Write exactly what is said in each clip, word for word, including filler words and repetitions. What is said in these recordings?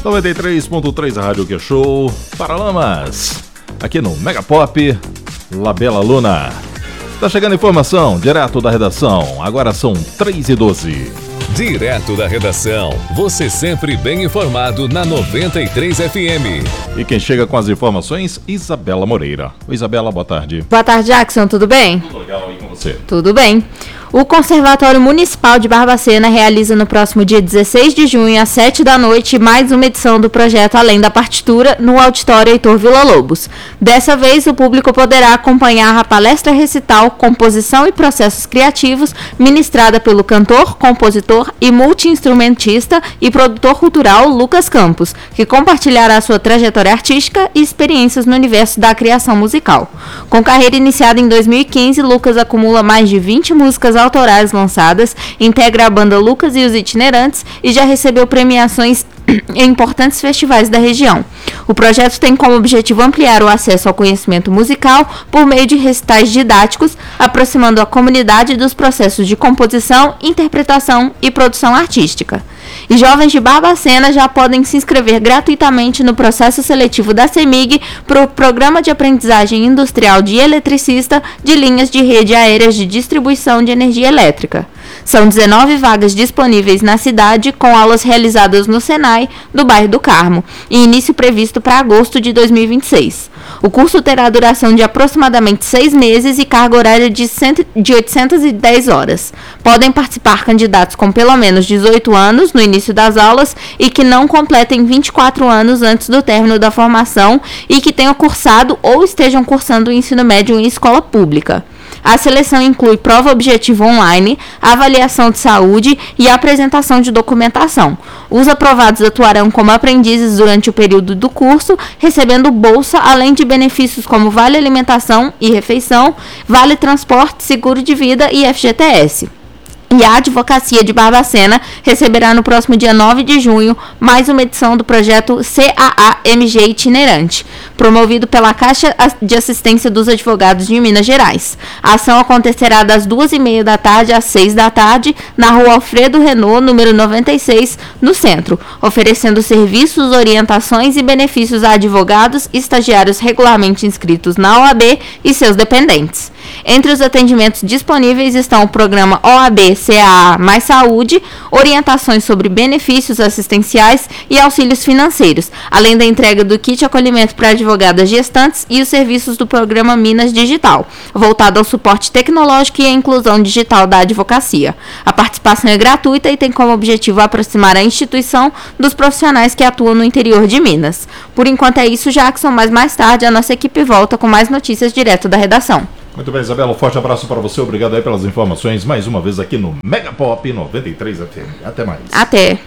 noventa e três ponto três, a Rádio Que Show, Paralamas, aqui no Mega Pop, La Bela Luna. Tá chegando informação direto da redação, agora são três e doze. Direto da redação, você sempre bem informado na noventa e três F M. E quem chega com as informações, Isabela Moreira. Oi, Isabela, boa tarde. Boa tarde, Jackson, tudo bem? Tudo legal aí com você? Tudo bem. O Conservatório Municipal de Barbacena realiza no próximo dia dezesseis de junho, às sete da noite, mais uma edição do projeto Além da Partitura, no Auditório Heitor Villa-Lobos. Dessa vez, o público poderá acompanhar a palestra recital Composição e Processos Criativos, ministrada pelo cantor, compositor e multi-instrumentista e produtor cultural Lucas Campos, que compartilhará sua trajetória artística e experiências no universo da criação musical. Com carreira iniciada em dois mil e quinze, Lucas acumula mais de vinte músicas autorais lançadas, integra a banda Lucas e os Itinerantes e já recebeu premiações em importantes festivais da região. O projeto tem como objetivo ampliar o acesso ao conhecimento musical por meio de recitais didáticos, aproximando a comunidade dos processos de composição, interpretação e produção artística. E jovens de Barbacena já podem se inscrever gratuitamente no processo seletivo da CEMIG para o Programa de Aprendizagem Industrial de Eletricista de Linhas de Rede Aéreas de Distribuição de Energia Elétrica. São dezenove vagas disponíveis na cidade, com aulas realizadas no Senai, do bairro do Carmo, e início previsto para agosto de dois mil e vinte e seis. O curso terá duração de aproximadamente seis meses e carga horária de, cento, de oitocentas e dez horas. Podem participar candidatos com pelo menos dezoito anos no início das aulas e que não completem vinte e quatro anos antes do término da formação e que tenham cursado ou estejam cursando o ensino médio em escola pública. A seleção inclui prova objetiva online, avaliação de saúde e apresentação de documentação. Os aprovados atuarão como aprendizes durante o período do curso, recebendo bolsa, além de benefícios como vale alimentação e refeição, vale transporte, seguro de vida e F G T S. E a Advocacia de Barbacena receberá no próximo dia nove de junho mais uma edição do projeto C A A M G Itinerante, promovido pela Caixa de Assistência dos Advogados de Minas Gerais. A ação acontecerá das duas e meia da tarde às seis da tarde, na rua Alfredo Renault, número noventa e seis, no centro, oferecendo serviços, orientações e benefícios a advogados e estagiários regularmente inscritos na O A B e seus dependentes. Entre os atendimentos disponíveis estão o programa O A B C A A Mais Saúde, orientações sobre benefícios assistenciais e auxílios financeiros, além da entrega do kit acolhimento para advogadas gestantes e os serviços do programa Minas Digital, voltado ao suporte tecnológico e à inclusão digital da advocacia. A participação é gratuita e tem como objetivo aproximar a instituição dos profissionais que atuam no interior de Minas. Por enquanto é isso, Jackson, mas mais tarde a nossa equipe volta com mais notícias direto da redação. Muito bem, Isabela, um forte abraço para você, obrigado aí pelas informações, mais uma vez aqui no Mega Pop noventa e três F M. Até mais. Até.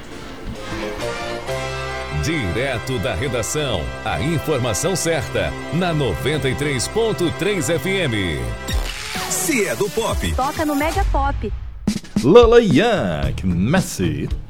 Direto da redação, a informação certa, na noventa e três ponto três F M. Se é do pop, toca no Mega Pop. Lala Young, Messi.